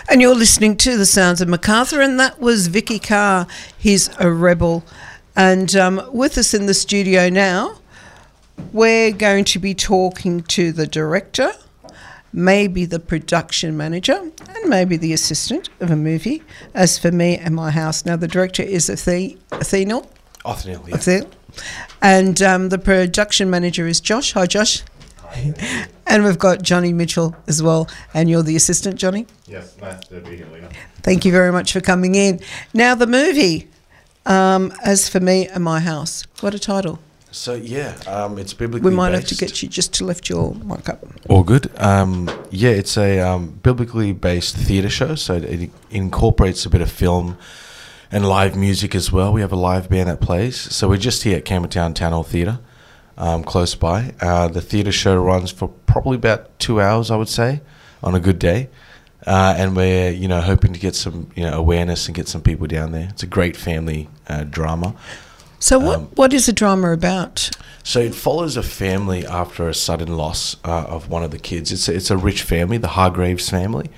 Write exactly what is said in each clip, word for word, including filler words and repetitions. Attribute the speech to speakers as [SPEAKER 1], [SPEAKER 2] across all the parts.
[SPEAKER 1] And you're listening to The Sounds of Macarthur, and that was Vicky Carr. He's a rebel. And um, with us in the studio now, we're going to be talking to the director, maybe the production manager, and maybe the assistant of a movie. As for me and my house, now the director is Athe- Athenil.
[SPEAKER 2] Athenil, yeah.
[SPEAKER 1] Athenil. And um, the production manager is Josh. Hi, Josh. And we've got Johnny Mitchell as well, and you're the assistant, Johnny?
[SPEAKER 3] Yes, nice to be here, Lena.
[SPEAKER 1] Thank you very much for coming in. Now, the movie, um, As for Me and My House, what a title.
[SPEAKER 2] So, yeah, um, it's biblically
[SPEAKER 1] We might
[SPEAKER 2] based.
[SPEAKER 1] have to get you just to lift your mic up.
[SPEAKER 2] All good. Um, yeah, it's a um, biblically based theatre show, so it, it incorporates a bit of film and live music as well. We have a live band that plays. So we're just here at Campbelltown Town Hall Theatre. Um, close by. Uh, the theatre show runs for probably about two hours, I would say, on a good day. Uh, and we're, you know, hoping to get some, you know, awareness and get some people down there. It's a great family uh, drama.
[SPEAKER 1] So what,
[SPEAKER 2] Um,
[SPEAKER 1] what is the drama about?
[SPEAKER 2] So it follows a family after a sudden loss uh, of one of the kids. It's a, it's a rich family, the Hargraves family.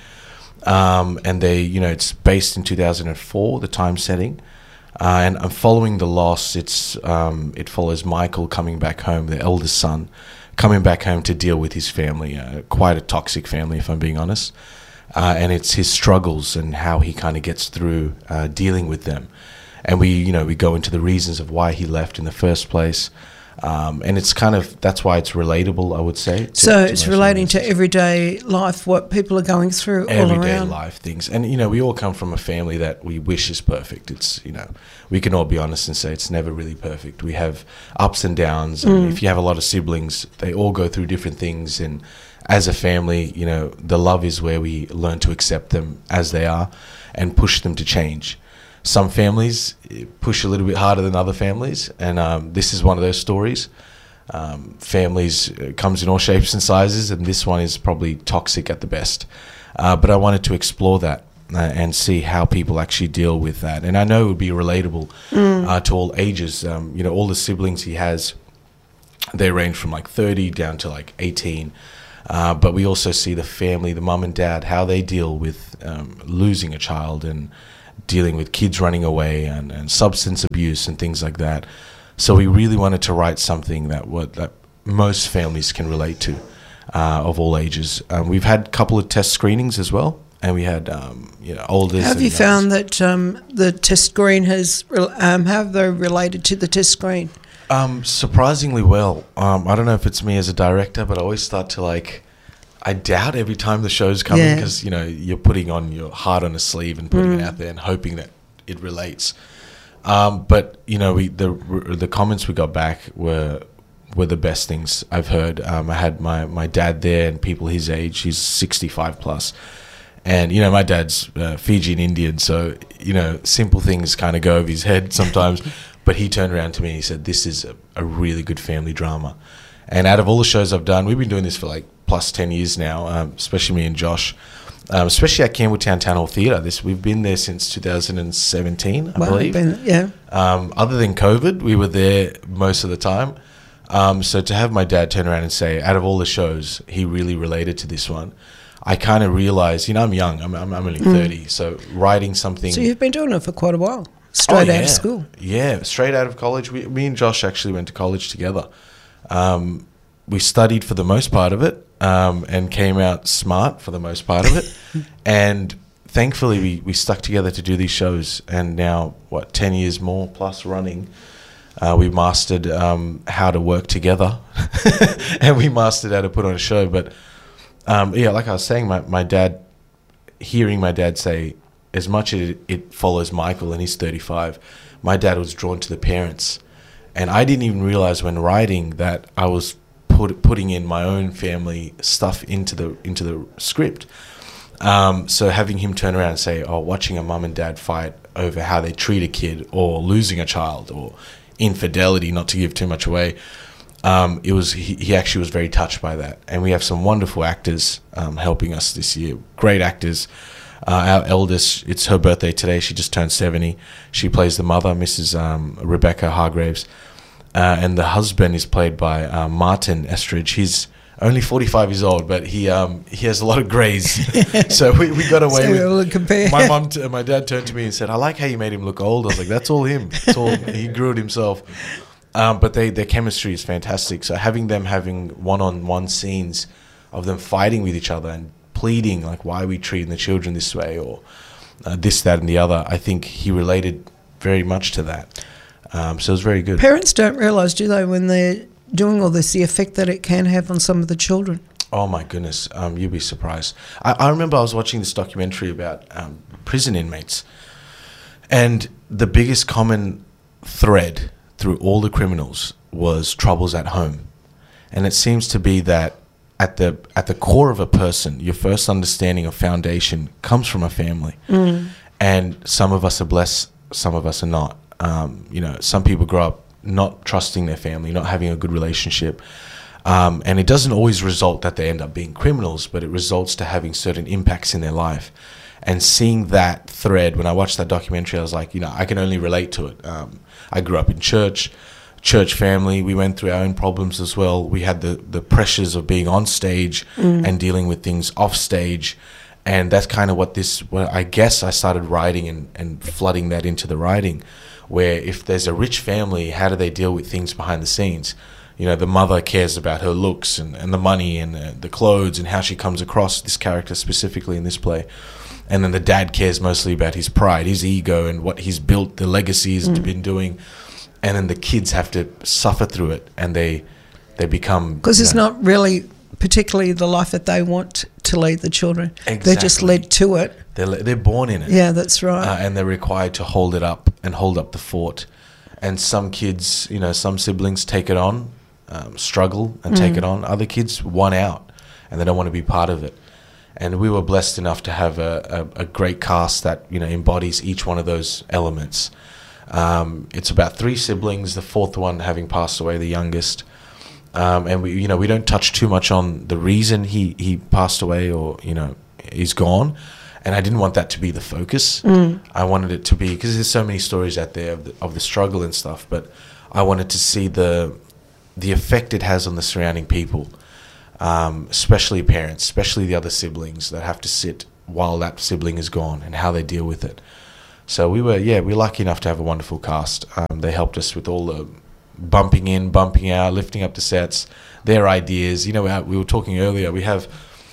[SPEAKER 2] Um, and they, you know, it's based in two thousand four, the time setting. Uh, and, and following the loss, it's um, it follows Michael coming back home, the eldest son, coming back home to deal with his family. Uh, quite a toxic family, if I'm being honest. Uh, and it's his struggles and how he kind of gets through uh, dealing with them. And we, you know, we go into the reasons of why he left in the first place. Um, and it's kind of, that's why it's relatable, I would say. To,
[SPEAKER 1] So
[SPEAKER 2] to
[SPEAKER 1] it's
[SPEAKER 2] most
[SPEAKER 1] relating to
[SPEAKER 2] audiences.
[SPEAKER 1] everyday life, what people are going through all
[SPEAKER 2] Everyday
[SPEAKER 1] around.
[SPEAKER 2] life things. And, you know, we all come from a family that we wish is perfect. It's, you know, we can all be honest and say it's never really perfect. We have ups and downs. And
[SPEAKER 1] Mm.
[SPEAKER 2] if you have a lot of siblings, they all go through different things. And as a family, you know, the love is where we learn to accept them as they are and push them to change. Some families push a little bit harder than other families. And um, this is one of those stories. Um, families uh, comes in all shapes and sizes, and this one is probably toxic at the best. Uh, but I wanted to explore that uh, and see how people actually deal with that. And I know it would be relatable
[SPEAKER 1] Mm.
[SPEAKER 2] uh, to all ages. Um, you know, all the siblings he has, they range from like thirty down to like eighteen. Uh, but we also see the family, the mum and dad, how they deal with um, losing a child and dealing with kids running away and, and substance abuse and things like that. So we really wanted to write something that what that most families can relate to, uh, of all ages. Um, we've had a couple of test screenings as well, and we had um, you know oldest.
[SPEAKER 1] Have
[SPEAKER 2] and
[SPEAKER 1] you
[SPEAKER 2] youngest.
[SPEAKER 1] found that um, the test screen has, rel- um, have they related to the test screen?
[SPEAKER 2] Um, surprisingly well. Um, I don't know if it's me as a director, but I always start to like. I doubt every time the show's coming
[SPEAKER 1] Yeah.
[SPEAKER 2] because you know you're putting on your heart on a sleeve and putting
[SPEAKER 1] Mm.
[SPEAKER 2] it out there and hoping that it relates. Um, but you know, we the the comments we got back were were the best things I've heard. Um, I had my, my dad there and people his age. He's sixty-five plus, and you know my dad's uh, Fijian Indian, so you know simple things kind of go over his head sometimes. But he turned around to me and he said, "This is a, a really good family drama." And out of all the shows I've done, we've been doing this for like plus ten years now, um, especially me and Josh. Um, especially at Campbelltown Town Hall Theatre. This we've been there since two thousand seventeen, I
[SPEAKER 1] Well,
[SPEAKER 2] believe.
[SPEAKER 1] been- yeah.
[SPEAKER 2] Um, other than COVID, we were there most of the time. Um, so to have my dad turn around and say, out of all the shows, he really related to this one, I kind of realized, you know, I'm young. I'm, I'm, I'm only thirty. So writing something...
[SPEAKER 1] So you've been doing it for quite a while, straight
[SPEAKER 2] Oh,
[SPEAKER 1] out
[SPEAKER 2] yeah.
[SPEAKER 1] of school.
[SPEAKER 2] Yeah, straight out of college. We, me and Josh actually went to college together. Um, we studied for the most part of it. Um, and came out smart for the most part of it. And thankfully, we, we stuck together to do these shows. And now, what, ten years more plus running, uh, we mastered um, how to work together. And we mastered how to put on a show. But, um, yeah, like I was saying, my, my dad, hearing my dad say, as much as it, it follows Michael and he's thirty-five, my dad was drawn to the parents. And I didn't even realize when writing that I was Put, putting in my own family stuff into the into the script. Um, so having him turn around and say, oh, watching a mum and dad fight over how they treat a kid or losing a child or infidelity, not to give too much away, um, it was he, he actually was very touched by that. And we have some wonderful actors um, helping us this year. Great actors. Uh, our eldest, it's her birthday today. She just turned seventy. She plays the mother, Missus Um, Rebecca Hargraves. Uh, and the husband is played by uh, Martin Estridge. He's only forty-five years old, but he um he has a lot of greys. So we, we got away
[SPEAKER 1] So
[SPEAKER 2] with.
[SPEAKER 1] we'll compare.
[SPEAKER 2] My mum, t- my dad turned to me and said, "I like how you made him look old." I was like, "That's all him. It's all he grew it himself." Um, but they their chemistry is fantastic. So having them having one-on-one scenes of them fighting with each other and pleading like, "Why are we treating the children this way?" or uh, this, that, and the other. I think he related very much to that. Um, so it was very good.
[SPEAKER 1] Parents don't realise, do they, when they're doing all this, the effect that it can have on some of the children?
[SPEAKER 2] Oh my goodness, um, you'd be surprised. I, I remember I was watching this documentary about um, prison inmates, and the biggest common thread through all the criminals was troubles at home. And it seems to be that at the at the core of a person, your first understanding of foundation comes from a family.
[SPEAKER 1] Mm.
[SPEAKER 2] And some of us are blessed, some of us are not. Um, you know, some people grow up not trusting their family, not having a good relationship. Um, and it doesn't always result that they end up being criminals, but it results to having certain impacts in their life. And seeing that thread, when I watched that documentary, I was like, you know, I can only relate to it. Um, I grew up in church, church family. We went through our own problems as well. We had the, the pressures of being on stage mm. and dealing with things off stage. And that's kind of what this, well, I guess I started writing and, and flooding that into the writing, where if there's a rich family, how do they deal with things behind the scenes? You know, the mother cares about her looks and, and the money and uh, the clothes and how she comes across, this character specifically in this play. And then the dad cares mostly about his pride, his ego, and what he's built, the legacy he's mm. been doing. And then the kids have to suffer through it, and they they become...
[SPEAKER 1] Because it's know, not really particularly the life that they want to lead the children.
[SPEAKER 2] Exactly.
[SPEAKER 1] They're just led to it.
[SPEAKER 2] They're, they're born in it.
[SPEAKER 1] Yeah, that's right.
[SPEAKER 2] Uh, and they're required to hold it up and hold up the fort. And some kids, you know, some siblings take it on, um, struggle and mm. take it on. Other kids want out, and they don't want to be part of it. And we were blessed enough to have a, a, a great cast that, you know, embodies each one of those elements. Um, it's about three siblings, the fourth one having passed away, the youngest. Um, and we, you know, we don't touch too much on the reason he, he passed away or, you know, he's gone. And I didn't want that to be the focus. Mm. I wanted it to be, because there's so many stories out there of the, of the struggle and stuff, but I wanted to see the the effect it has on the surrounding people. Um, especially parents, especially the other siblings that have to sit while that sibling is gone and how they deal with it. So we were, yeah, we were lucky enough to have a wonderful cast. Um, they helped us with all the bumping in, bumping out, lifting up the sets, their ideas. You know, we were talking earlier, we have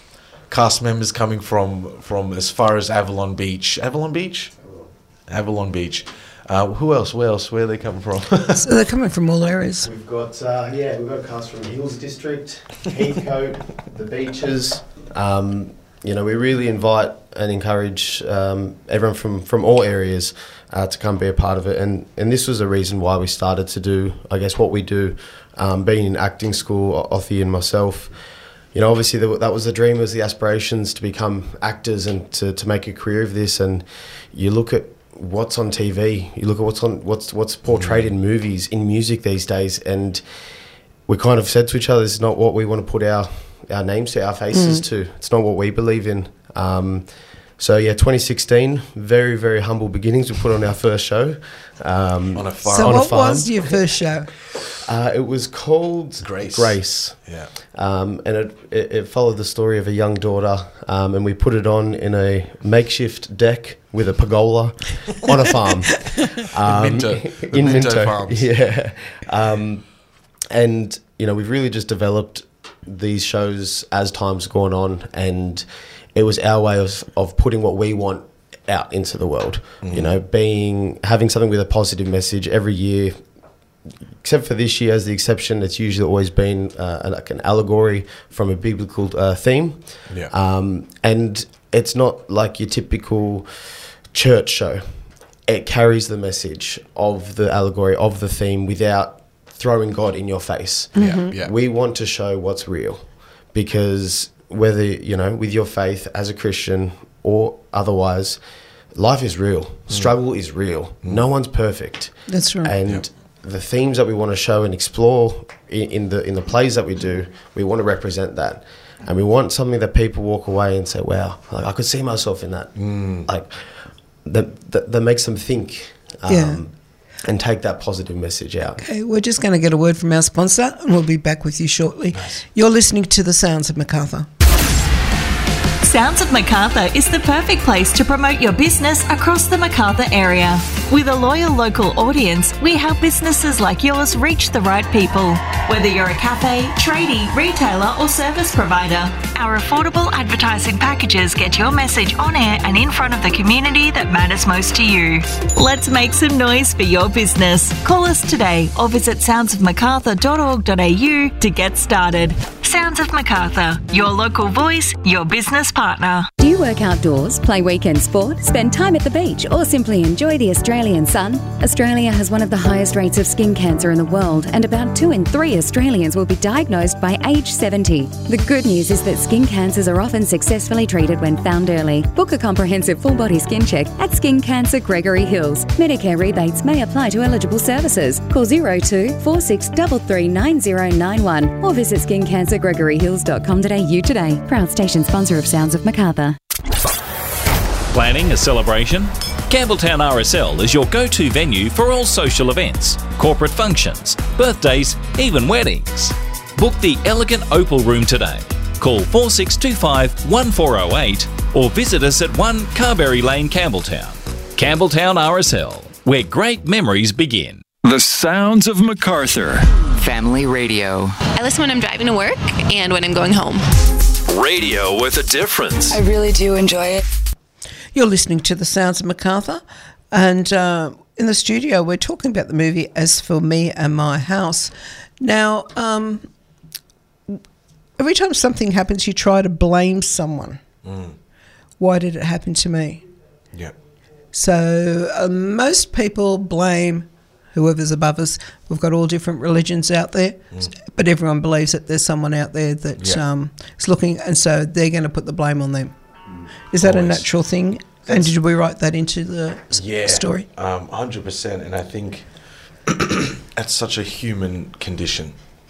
[SPEAKER 2] cast members coming from, from as far as Avalon Beach. Avalon Beach? Avalon Beach. Uh, who else? Where else? Where are they coming from?
[SPEAKER 1] So they're coming from all areas.
[SPEAKER 4] We've got, uh, yeah, we've got cast from Hills District, Heathcote, the beaches. Um, you know, we really invite and encourage um, everyone from, from all areas uh, to come be a part of it. And, and this was a reason why we started to do, I guess, what we do. Um, being in acting school, Othie and myself, you know, obviously the, that was the dream, was the aspirations to become actors and to, to make a career of this. And you look at what's on T V, you look at what's on what's what's portrayed in movies, in music these days, and we kind of said to each other, this is not what we want to put our our names to, our faces mm. to. It's not what we believe in. Um, so yeah, twenty sixteen, very very humble beginnings. We put on our first show um,
[SPEAKER 2] on a farm.
[SPEAKER 1] So
[SPEAKER 2] on
[SPEAKER 1] what
[SPEAKER 2] a farm.
[SPEAKER 1] was your first show?
[SPEAKER 4] Uh, it was called
[SPEAKER 2] Grace.
[SPEAKER 4] Grace.
[SPEAKER 2] Yeah.
[SPEAKER 4] Um, and it, it, it followed the story of a young daughter, um, and we put it on in a makeshift deck with a pergola on a farm. Um,
[SPEAKER 2] in Minto.
[SPEAKER 4] In
[SPEAKER 2] Minto
[SPEAKER 4] Minto.
[SPEAKER 2] Farms.
[SPEAKER 4] Yeah. Um, and, you know, we've really just developed these shows as time's gone on, and it was our way of, of putting what we want out into the world. Mm. You know, being having something with a positive message every year. Except for this year, as the exception, it's usually always been uh, like an allegory from a biblical uh, theme.
[SPEAKER 2] Yeah.
[SPEAKER 4] Um, and it's not like your typical church show. It carries the message of the allegory, of the theme, without throwing God in your face.
[SPEAKER 2] Mm-hmm. Yeah, yeah.
[SPEAKER 4] We want to show what's real, because whether, you know, with your faith as a Christian or otherwise, life is real. Mm. Struggle is real. Mm. No one's perfect.
[SPEAKER 1] That's right.
[SPEAKER 4] And
[SPEAKER 2] yep.
[SPEAKER 4] the themes that we want to show and explore in, in the in the plays that we do, we want to represent that, and we want something that people walk away and say, "Wow, like I could see myself in that."
[SPEAKER 2] Mm.
[SPEAKER 4] Like that, that that makes them think. Um,
[SPEAKER 1] Yeah.
[SPEAKER 4] and take that positive message out.
[SPEAKER 1] Okay, we're just going to get a word from our sponsor and we'll be back with you shortly.
[SPEAKER 2] Nice.
[SPEAKER 1] You're listening to The Sounds of Macarthur.
[SPEAKER 5] Sounds of Macarthur is the perfect place to promote your business across the Macarthur area. With a loyal local audience, we help businesses like yours reach the right people. Whether you're a cafe, tradie, retailer or service provider, our affordable advertising packages get your message on air and in front of the community that matters most to you. Let's make some noise for your business. Call us today or visit sounds of macarthur dot org dot a u to get started. Sounds of Macarthur, your local voice, your business partner.
[SPEAKER 6] Do you work outdoors, play weekend sport, spend time at the beach, or simply enjoy the Australian sun? Australia has one of the highest rates of skin cancer in the world, and about two in three Australians will be diagnosed by age seventy. The good news is that skin cancers are often successfully treated when found early. Book a comprehensive full-body skin check at Skin Cancer Gregory Hills. Medicare rebates may apply to eligible services. Call zero two four six three three nine zero nine one or visit skin cancer gregory hills dot com dot a u today. Proud station sponsor of Sounds of Macarthur.
[SPEAKER 7] Planning a celebration? Campbelltown R S L is your go-to venue for all social events, corporate functions, birthdays, even weddings. Book the elegant Opal Room today. Call four six two five one four zero eight or visit us at one Carberry Lane, Campbelltown. Campbelltown R S L, where great memories begin.
[SPEAKER 8] The Sounds of Macarthur.
[SPEAKER 9] Family radio.
[SPEAKER 10] I listen when I'm driving to work and when I'm going home.
[SPEAKER 8] Radio with a difference.
[SPEAKER 9] I really do enjoy it.
[SPEAKER 1] You're listening to The Sounds of Macarthur, and uh, in the studio we're talking about the movie As For Me and My House. Now, um, every time something happens, you try to blame someone.
[SPEAKER 2] Mm.
[SPEAKER 1] Why did it happen to me?
[SPEAKER 2] Yeah.
[SPEAKER 1] So uh, most people blame whoever's above us. We've got all different religions out there, mm. but everyone believes that there's someone out there that yeah. um, is looking, and so they're going to put the blame on them. Mm. Is that Always. a natural thing? That's, and did we write that into the
[SPEAKER 2] yeah,
[SPEAKER 1] story?
[SPEAKER 2] Um, one hundred percent, and I think that's such a human condition.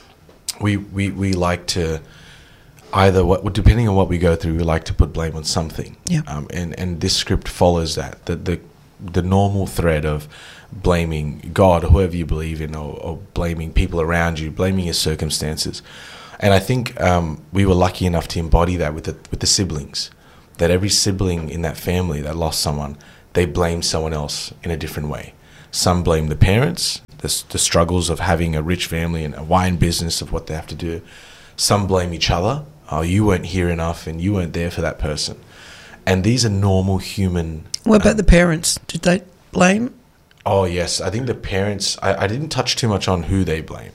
[SPEAKER 2] We, we, we like to either, what, depending on what we go through, we like to put blame on something.
[SPEAKER 1] Yeah.
[SPEAKER 2] Um, and, and this script follows that, the, the, the normal thread of blaming God, whoever you believe in, or, or blaming people around you, blaming your circumstances. And I think um, we were lucky enough to embody that with the, with the siblings, that every sibling in that family that lost someone, they blame someone else in a different way. Some blame the parents, the, the struggles of having a rich family and a wine business of what they have to do. Some blame each other. Oh, you weren't here enough and you weren't there for that person. And these are normal human...
[SPEAKER 1] What about
[SPEAKER 2] um,
[SPEAKER 1] the parents? Did they blame?
[SPEAKER 2] Oh, yes. I think the parents... I, I didn't touch too much on who they blame.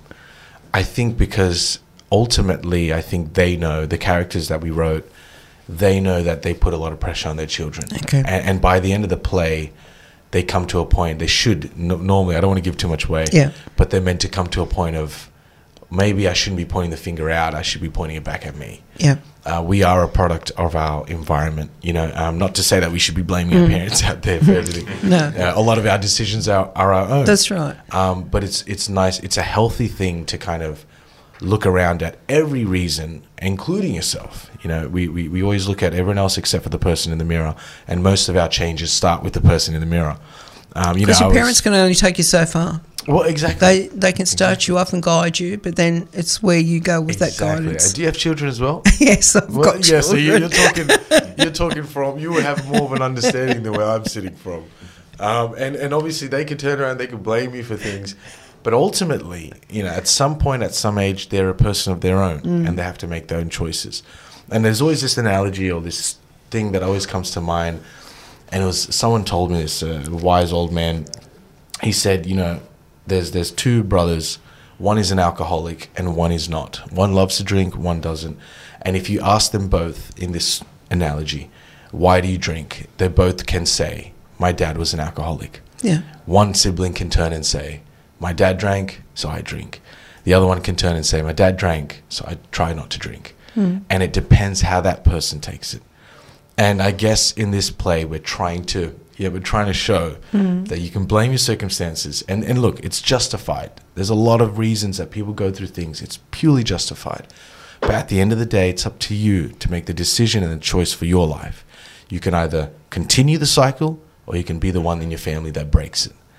[SPEAKER 2] I think because ultimately, I think they know, the characters that we wrote, they know that they put a lot of pressure on their children.
[SPEAKER 1] Okay.
[SPEAKER 2] And, and by the end of the play, they come to a point, they should, no, normally, I don't want to give too much away,
[SPEAKER 1] yeah.
[SPEAKER 2] but they're meant to come to a point of, maybe I shouldn't be pointing the finger out, I should be pointing it back at me.
[SPEAKER 1] Yeah.
[SPEAKER 2] Uh, we are a product of our environment, you know, um, not to say that we should be blaming
[SPEAKER 1] mm.
[SPEAKER 2] our parents out there for everything.
[SPEAKER 1] No.
[SPEAKER 2] Uh, a lot of our decisions are, are our own.
[SPEAKER 1] That's right.
[SPEAKER 2] Um, but it's it's nice, it's a healthy thing to kind of look around at every reason, including yourself. You know, we, we, we always look at everyone else except for the person in the mirror, and most of our changes start with the person in the mirror. Um, you know,
[SPEAKER 1] Because your
[SPEAKER 2] I
[SPEAKER 1] parents
[SPEAKER 2] was,
[SPEAKER 1] can only take you so far.
[SPEAKER 2] Well, exactly.
[SPEAKER 1] They they can start
[SPEAKER 2] exactly.
[SPEAKER 1] you off and guide you, but then it's where you go with
[SPEAKER 2] exactly.
[SPEAKER 1] that guidance.
[SPEAKER 2] Uh, do you have children as well?
[SPEAKER 1] Yes, I've
[SPEAKER 2] well,
[SPEAKER 1] got
[SPEAKER 2] yeah,
[SPEAKER 1] children.
[SPEAKER 2] so you, you're talking, you're talking from, you would have more of an understanding than where I'm sitting from. Um, and, and obviously they can turn around, they can blame you for things. But ultimately, you know, at some point, at some age, they're a person of their own, mm. and they have to make their own choices. And there's always this analogy or this thing that always comes to mind. And it was, someone told me this, a wise old man. He said, you know, there's there's two brothers. One is an alcoholic and one is not. One loves to drink, one doesn't. And if you ask them both in this analogy, why do you drink? They both can say, my dad was an alcoholic.
[SPEAKER 1] Yeah.
[SPEAKER 2] One sibling can turn and say, my dad drank, so I drink. The other one can turn and say, my dad drank, so I try not to drink. Mm. And it depends how that person takes it. And I guess in this play, we're trying to, yeah, we're trying to show mm. that you can blame your circumstances. And, and look, it's justified. There's a lot of reasons that people go through things. It's purely justified. But at the end of the day, it's up to you to make the decision and the choice for your life. You can either continue the cycle or you can be the one in your family that breaks it.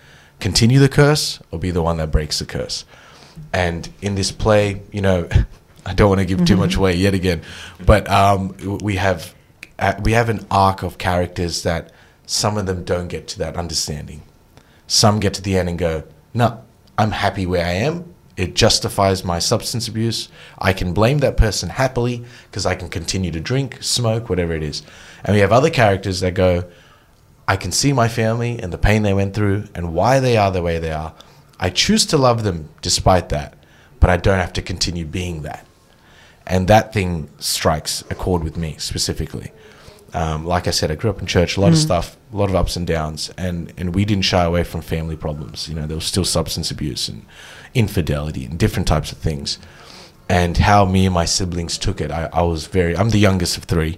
[SPEAKER 2] continue the curse or be the one that breaks the curse. And in this play, you know, I don't want to give mm-hmm. too much away yet again, but um, we have uh, we have an arc of characters that some of them don't get to that understanding. Some get to the end and go, no, I'm happy where I am. It justifies my substance abuse. I can blame that person happily because I can continue to drink, smoke, whatever it is. And we have other characters that go, I can see my family and the pain they went through and why they are the way they are. I choose to love them despite that, but I don't have to continue being that. And that thing strikes a chord with me specifically. Um, like I said, I grew up in church, a lot mm. of stuff, a lot of ups and downs, and, and we didn't shy away from family problems. You know, there was still substance abuse and infidelity and different types of things. And how me and my siblings took it, I, I was very, I'm the youngest of three,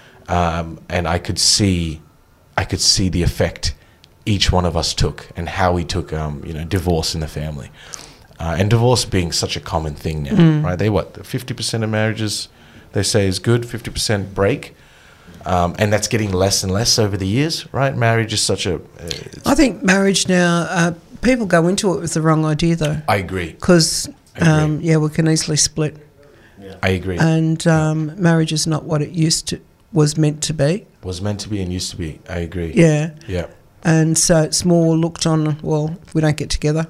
[SPEAKER 2] um, and I could see, I could see the effect each one of us took and how we took, um, you know, divorce in the family. Uh, and divorce being such a common thing now, mm. right? They, what, fifty percent of marriages, they say is good, fifty percent break. Um, and that's getting less and less over the years, right? Marriage is such a... Uh,
[SPEAKER 1] I think marriage now, uh, people go into it with the wrong idea, though.
[SPEAKER 2] I agree.
[SPEAKER 1] Because, um, yeah, we can easily split.
[SPEAKER 2] Yeah. I agree.
[SPEAKER 1] And um, yeah. marriage is not what it used to, was meant to be.
[SPEAKER 2] Was meant to be and used to be. I agree.
[SPEAKER 1] Yeah.
[SPEAKER 2] Yeah.
[SPEAKER 1] And so it's more looked on, well, if we don't get together,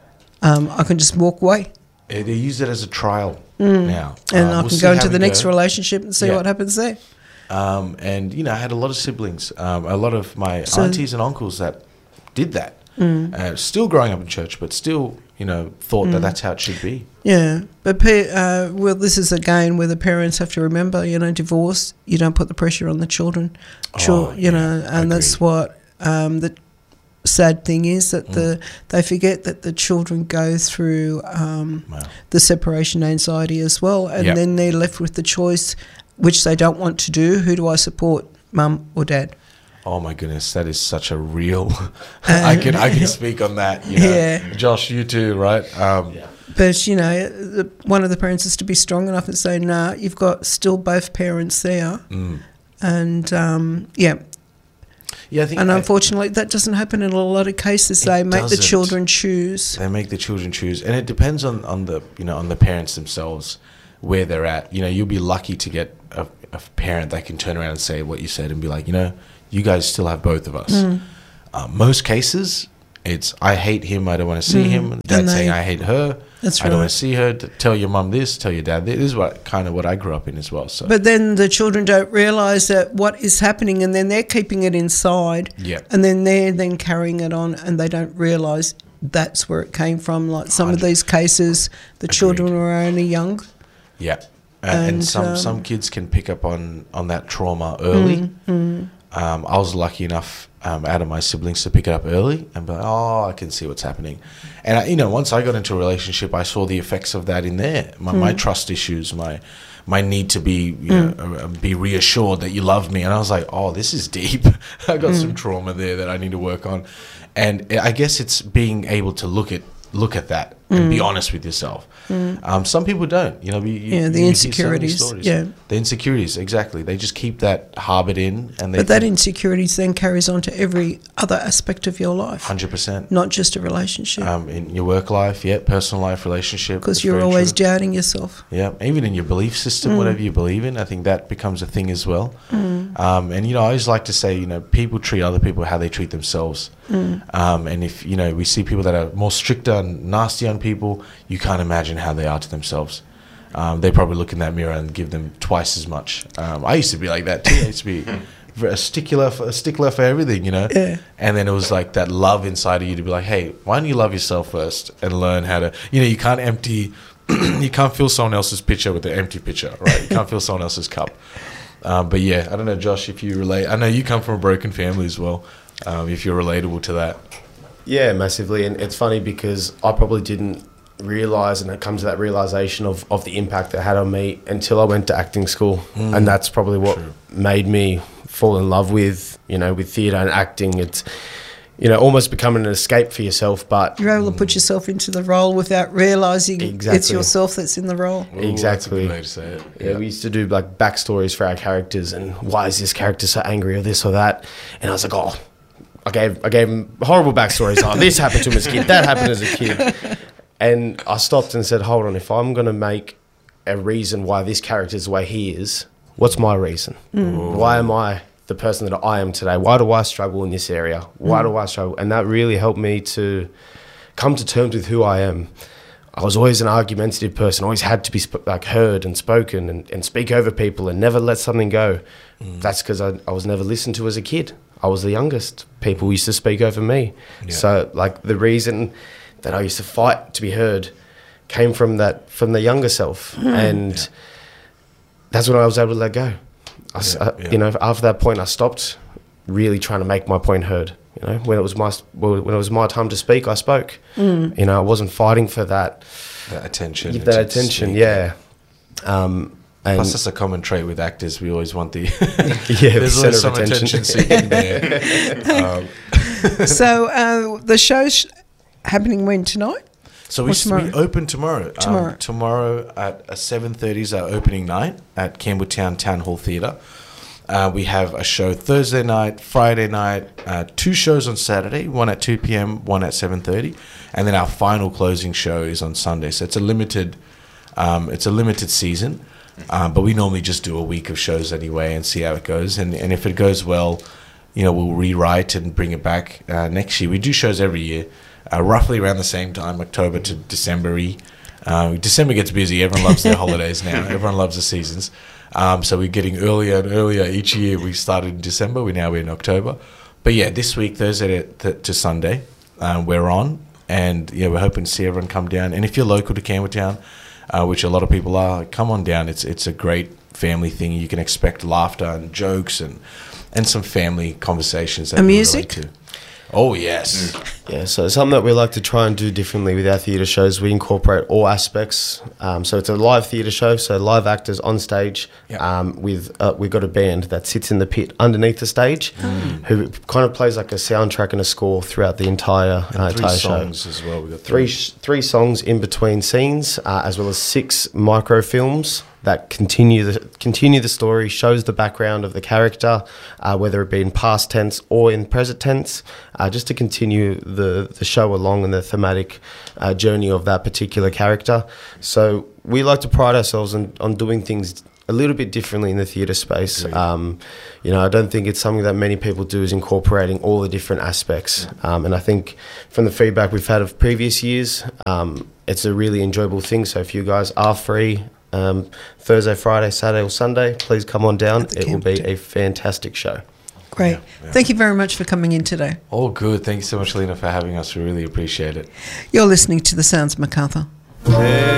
[SPEAKER 1] um, I can just walk away.
[SPEAKER 2] Yeah, they use it as a trial mm. now.
[SPEAKER 1] And
[SPEAKER 2] uh,
[SPEAKER 1] I
[SPEAKER 2] we'll
[SPEAKER 1] can go into the next
[SPEAKER 2] go.
[SPEAKER 1] relationship and see yeah. what happens there.
[SPEAKER 2] Um, and, you know, I had a lot of siblings, um, a lot of my so, aunties and uncles that did that. Mm. Uh, still growing up in church, but still, you know, thought mm. that that's how it should be.
[SPEAKER 1] Yeah. But, uh, well, this is again where the parents have to remember, you know, divorce, you don't put the pressure on the children. Sure, oh, you yeah, know, and that's what um, the sad thing is that mm. the they forget that the children go through um, wow. the separation anxiety as well. And yep. then they're left with the choice which they don't want to do. Who do I support, mum or dad?
[SPEAKER 2] Oh my goodness, that is such a real. I can I can speak on that. You know? Yeah, Josh, you too, right? Um, yeah.
[SPEAKER 1] But you know, the, one of the parents is to be strong enough and say, "Nah, you've got still both parents there," mm. and um, yeah.
[SPEAKER 2] Yeah, I think
[SPEAKER 1] and
[SPEAKER 2] I,
[SPEAKER 1] unfortunately, that doesn't happen in a lot of cases. They make doesn't. the children choose.
[SPEAKER 2] They make the children choose, and it depends on, on the you know on the parents themselves where they're at. You know, you'll be lucky to get a, a parent that can turn around and say what you said and be like, you know, you guys still have both of us. Mm. Uh, most cases, it's I hate him, I don't want to see mm. him. Dad saying I hate her.
[SPEAKER 1] That's
[SPEAKER 2] I
[SPEAKER 1] right.
[SPEAKER 2] don't want to see her. Tell your mum this. Tell your dad this. This is what kind of what I grew up in as well. So,
[SPEAKER 1] but then the children don't realise that what is happening, and then they're keeping it inside.
[SPEAKER 2] Yeah.
[SPEAKER 1] And then they're then carrying it on, and they don't realise that's where it came from. Like some one hundred percent of these cases, the Agreed. Children were only young.
[SPEAKER 2] Yeah. Uh, and, and some um, some kids can pick up on, on that trauma early. Mm, mm. Um, I was lucky enough um, out of my siblings to pick it up early and be like, oh, I can see what's happening. And, I, you know, once I got into a relationship, I saw the effects of that in there. My, mm. my trust issues, my my need to be you mm. know, uh, be reassured that you love me. And I was like, oh, this is deep. I got mm. some trauma there that I need to work on. And I guess it's being able to look at look at that mm. and be honest with yourself. Mm. Um, some people don't, you know. You,
[SPEAKER 1] yeah, the
[SPEAKER 2] you
[SPEAKER 1] insecurities.
[SPEAKER 2] So
[SPEAKER 1] yeah,
[SPEAKER 2] the insecurities. Exactly. They just keep that harbored in, and they.
[SPEAKER 1] But that insecurities then carries on to every other aspect of your life.
[SPEAKER 2] Hundred percent.
[SPEAKER 1] Not just a relationship.
[SPEAKER 2] Um, in your work life, yeah, personal life, relationship.
[SPEAKER 1] Because you're always true. doubting yourself.
[SPEAKER 2] Yeah, even in your belief system, mm. whatever you believe in, I think that becomes a thing as well. Mm. Um, and you know, I always like to say, you know, people treat other people how they treat themselves. Mm. Um, and if you know, we see people that are more stricter and nasty on people, you can't imagine how they are to themselves. Um, they probably look in that mirror and give them twice as much. Um, I used to be like that too. I used to be a stickler for, a stickler for everything, you know.
[SPEAKER 1] Yeah.
[SPEAKER 2] And then it was like that love inside of you to be like, hey, why don't you love yourself first and learn how to, you know, you can't empty, you can't fill someone else's pitcher with an empty pitcher, right? You can't fill someone else's cup. Um, but yeah, I don't know, Josh, if you relate. I know you come from a broken family as well. Um, if you're relatable to that.
[SPEAKER 4] Yeah, massively. And it's funny because I probably didn't realise, and it comes to that realisation of, of the impact it had on me until I went to acting school. Mm. And that's probably what True. made me fall in love with, you know, with theatre and acting. It's, you know, almost becoming an escape for yourself, but...
[SPEAKER 1] You're able to put yourself into the role without realising exactly. it's yourself that's in the role.
[SPEAKER 4] Ooh, exactly.
[SPEAKER 2] That's a good way to say it.
[SPEAKER 4] Yeah. yeah, we used to do, like, backstories for our characters and why is this character so angry or this or that? And I was like, oh... I gave I gave him horrible backstories. Oh, this happened to him as a kid, that happened as a kid. And I stopped and said, hold on, if I'm going to make a reason why this character is the way he is, what's my reason? Mm. Why am I the person that I am today? Why do I struggle in this area? Why mm. do I struggle? And that really helped me to come to terms with who I am. I was always an argumentative person, always had to be sp- like heard and spoken and, and speak over people and never let something go. Mm. That's because I, I was never listened to as a kid. I was the youngest. People used to speak over me. Yeah. So like the reason that I used to fight to be heard came from that, from the younger self. Mm. And yeah. that's when I was able to let go. I, yeah, I, yeah. You know, after that point, I stopped really trying to make my point heard. You know, when it was my when it was my time to speak, I spoke. Mm. You know, I wasn't fighting for that,
[SPEAKER 2] that attention.
[SPEAKER 4] That attention, speak. yeah. Um, and
[SPEAKER 2] Plus, that's a common trait with actors. We always want the
[SPEAKER 4] yeah,
[SPEAKER 2] there's
[SPEAKER 4] the
[SPEAKER 2] always some
[SPEAKER 4] attention,
[SPEAKER 2] attention seeking there. um.
[SPEAKER 1] So uh, the show's happening when tonight?
[SPEAKER 2] So we, we open tomorrow.
[SPEAKER 1] Tomorrow,
[SPEAKER 2] um, tomorrow at seven thirty is our opening night at Campbelltown Town Hall Theatre. Uh, we have a show Thursday night, Friday night, uh, two shows on Saturday, one at two p.m., one at seven thirty, and then our final closing show is on Sunday. So it's a limited, um, it's a limited season, um, but we normally just do a week of shows anyway and see how it goes. And, and if it goes well, you know, we'll rewrite and bring it back uh, next year. We do shows every year, uh, roughly around the same time, October to December-y. Uh, December gets busy. Everyone loves their holidays now. Everyone loves the seasons. Um, so we're getting earlier and earlier each year. We started in December. We're now in October. But yeah, this week, Thursday to, to Sunday, um, we're on. And yeah, we're hoping to see everyone come down. And if you're local to Campbelltown, uh, which a lot of people are, come on down. It's it's a great family thing. You can expect laughter and jokes and, and some family conversations. That
[SPEAKER 1] and music?
[SPEAKER 2] To. Oh, yes.
[SPEAKER 4] Mm. Yeah, so something that we like to try and do differently with our theatre shows, we incorporate all aspects. Um, so it's a live theatre show, so live actors on stage. Yep. Um, with uh, we've got a band that sits in the pit underneath the stage, mm. who kind of plays like a soundtrack and a score throughout the entire, uh,
[SPEAKER 2] three
[SPEAKER 4] entire
[SPEAKER 2] songs
[SPEAKER 4] show.
[SPEAKER 2] As well. We've got
[SPEAKER 4] three.
[SPEAKER 2] three,
[SPEAKER 4] three songs in between scenes, uh, as well as six microfilms that continue the continue the story, shows the background of the character, uh, whether it be in past tense or in present tense, uh, just to continue the, the show along and the thematic uh, journey of that particular character. So we like to pride ourselves on, on doing things a little bit differently in the theatre space. Um, you know, I don't think it's something that many people do, is incorporating all the different aspects. Um, and I think from the feedback we've had of previous years, um, it's a really enjoyable thing. So if you guys are free, Um, Thursday, Friday, Saturday or Sunday, please come on down. It will be a fantastic show.
[SPEAKER 1] Great.
[SPEAKER 2] Yeah, yeah.
[SPEAKER 1] Thank you very much for coming in today.
[SPEAKER 2] All good. Thank you so much, Lena, for having us. We really appreciate it.
[SPEAKER 1] You're listening to The Sounds of Macarthur.